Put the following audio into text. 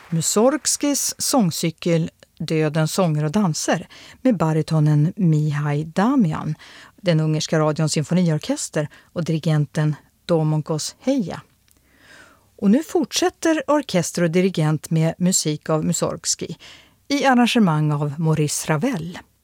Mussorgskis sångcykel Dödens sånger och danser med baritonen Mihai Damian, den ungerska radions symfoniorkester och dirigenten Domonkos Heija. Och nu fortsätter orkester och dirigent med musik av Mussorgski i arrangemang av Maurice Ravel.